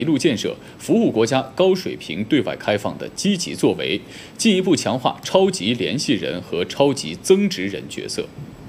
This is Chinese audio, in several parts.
一路建设服务国家高水平对外开放的积极作为，进一步强化超级联系人和超级增值人角色。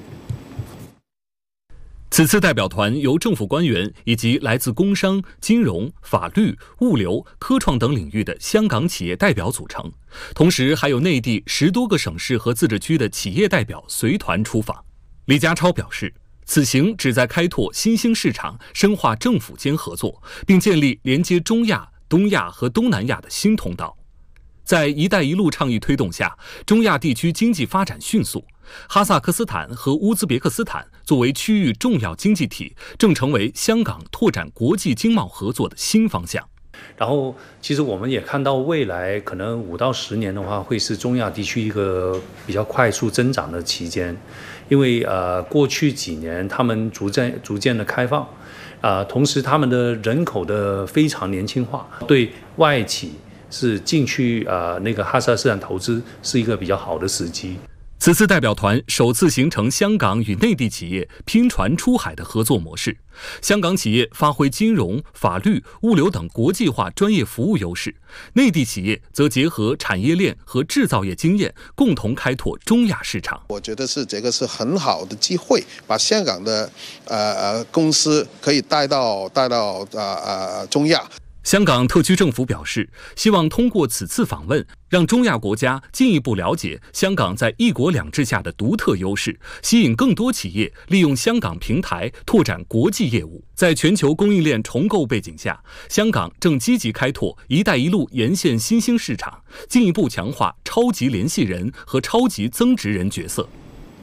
此次代表团由政府官员以及来自工商、金融、法律、物流、科创等领域的香港企业代表组成，同时还有内地10多个省市和自治区的企业代表随团出访。李家超表示，此行旨在开拓新兴市场，深化政府间合作，并建立连接中亚、东亚和东南亚的新通道。在“一带一路”倡议推动下，中亚地区经济发展迅速。哈萨克斯坦和乌兹别克斯坦作为区域重要经济体，正成为香港拓展国际经贸合作的新方向。 然后，其实我们也看到未来可能5到10年的话，会是中亚地区一个比较快速增长的期间，因为过去几年他们逐渐的开放，同时他们的人口的非常年轻化，对外企是进去那个哈萨克斯坦投资是一个比较好的时机。 此次代表团首次形成香港与内地企业拼船出海的合作模式，香港企业发挥金融、法律、物流等国际化专业服务优势，内地企业则结合产业链和制造业经验，共同开拓中亚市场。 我觉得这个是很好的机会，把香港的公司可以带到中亚。 香港特区政府表示，希望通过此次访问，让中亚国家进一步了解香港在一国两制下的独特优势，吸引更多企业利用香港平台拓展国际业务。在全球供应链重构背景下，香港正积极开拓“一带一路”沿线新兴市场，进一步强化超级联系人和超级增值人角色。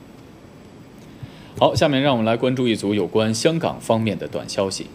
好，下面让我们来关注一组有关香港方面的短消息。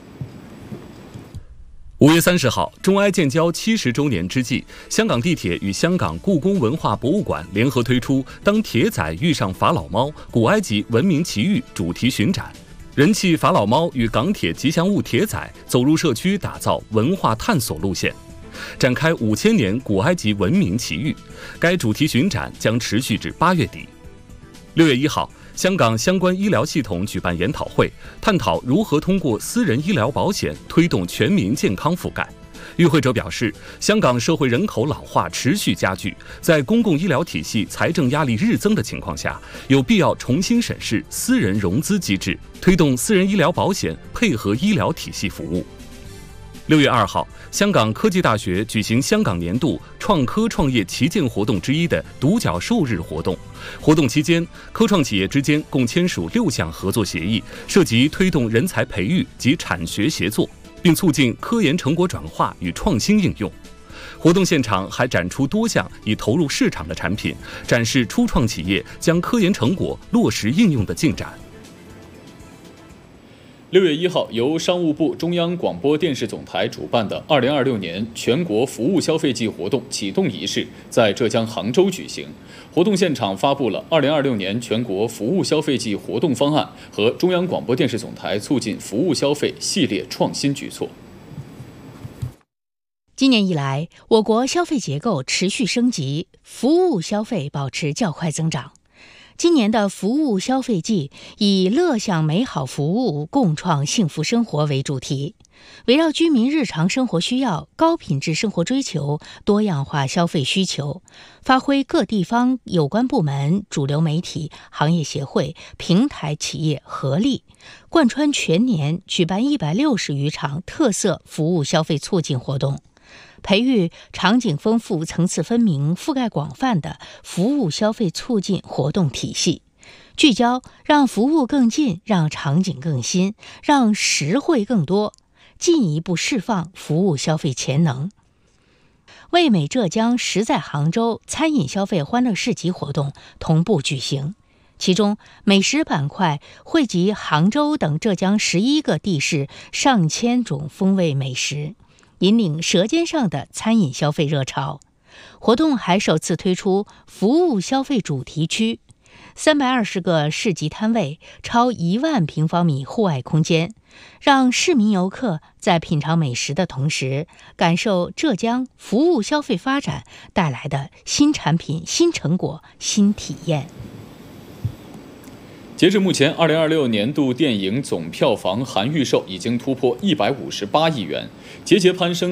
5月30号，中埃建交70周年之际，香港地铁与香港故宫文化博物馆联合推出“当铁仔遇上法老猫：古埃及文明奇遇”主题巡展，人气法老猫与港铁吉祥物铁仔走入社区，打造文化探索路线，展开5000年古埃及文明奇遇。该主题巡展将持续至8月底。6月1号，香港相关医疗系统举办研讨会，探讨如何通过私人医疗保险推动全民健康覆盖。与会者表示，香港社会人口老化持续加剧，在公共医疗体系财政压力日增的情况下，有必要重新审视私人融资机制，推动私人医疗保险配合医疗体系服务。6月2号，香港科技大学举行香港年度创科创业旗舰活动之一的独角兽日活动。活动期间，科创企业之间共签署6项合作协议，涉及推动人才培育及产学协作，并促进科研成果转化与创新应用。活动现场还展出多项已投入市场的产品，展示初创企业将科研成果落实应用的进展。 6月1号，由商务部、中央广播电视总台主办的2026年全国服务消费季活动启动仪式在浙江杭州举行。活动现场发布了2026年全国服务消费季活动方案和中央广播电视总台促进服务消费系列创新举措。 今年以来，我国消费结构持续升级，服务消费保持较快增长。今年的服务消费季以乐享美好服务，共创幸福生活为主题，围绕居民日常生活需要、高品质生活追求、多样化消费需求，发挥各地方有关部门、主流媒体、行业协会、平台企业合力，贯穿全年举办160余场特色服务消费促进活动，培育场景丰富、层次分明、覆盖广泛的服务消费促进活动体系，聚焦让服务更近，让场景更新，让实惠更多，进一步释放服务消费潜能。味美浙江实在杭州餐饮消费欢乐市集活动同步举行，其中美食板块汇集杭州等浙江11个地市上千种风味美食，引领舌尖上的餐饮消费热潮。活动还首次推出服务消费主题区，320个市集摊位，超1万平方米户外空间，让市民游客在品尝美食的同时，感受浙江服务消费发展带来的新产品、新成果、新体验。 截至目前，2026年度电影总票房含预售已经突破158亿元，节节攀升。